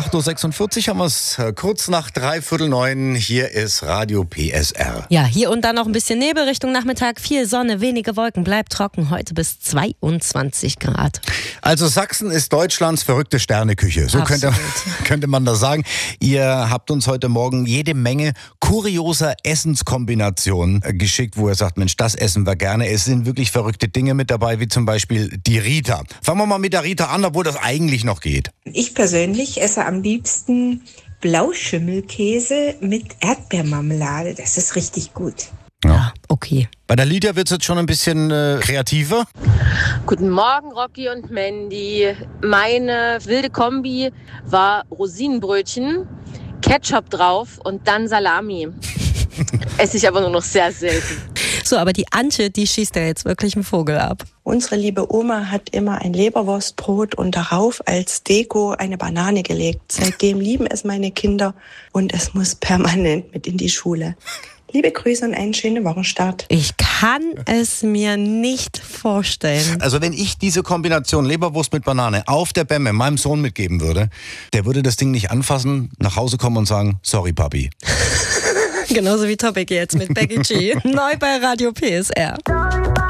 8.46 Uhr haben wir es, kurz nach 8:45. Hier ist Radio PSR. Ja, hier und dann noch ein bisschen Nebel Richtung Nachmittag. Viel Sonne, wenige Wolken, bleibt trocken. Heute bis 22 Grad. Also Sachsen ist Deutschlands verrückte Sterneküche. So könnte man das sagen. Ihr habt uns heute Morgen jede Menge kurioser Essenskombinationen geschickt, wo ihr sagt, Mensch, das essen wir gerne. Es sind wirklich verrückte Dinge mit dabei, wie zum Beispiel die Rita. Fangen wir mal mit der Rita an, obwohl das eigentlich noch geht. Ich persönlich esse am liebsten Blauschimmelkäse mit Erdbeermarmelade. Das ist richtig gut. Ja, okay. Bei der Lydia wird es jetzt schon ein bisschen kreativer. Guten Morgen, Rocky und Mandy. Meine wilde Kombi war Rosinenbrötchen, Ketchup drauf und dann Salami. Esse ich aber nur noch sehr selten. So, aber die Antje, die schießt ja jetzt wirklich einen Vogel ab. Unsere liebe Oma hat immer ein Leberwurstbrot und darauf als Deko eine Banane gelegt. Seitdem lieben es meine Kinder und es muss permanent mit in die Schule. Liebe Grüße und einen schönen Wochenstart. Ich kann es mir nicht vorstellen. Also wenn ich diese Kombination Leberwurst mit Banane auf der Bämme meinem Sohn mitgeben würde, der würde das Ding nicht anfassen, nach Hause kommen und sagen, sorry Papi. Genauso wie Topic jetzt mit Becky G. Neu bei Radio PSR.